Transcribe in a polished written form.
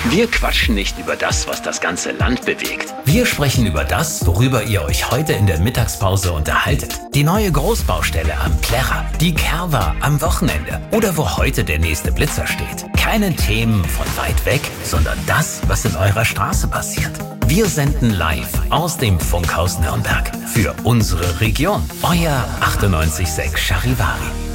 Wir quatschen nicht über das, was das ganze Land bewegt. Wir sprechen über das, worüber ihr euch heute in der Mittagspause unterhaltet. Die neue Großbaustelle am Plärrer, die Kerwa am Wochenende oder wo heute der nächste Blitzer steht. Keine Themen von weit weg, sondern das, was in eurer Straße passiert. Wir senden live aus dem Funkhaus Nürnberg für unsere Region. Euer 98.6 Charivari.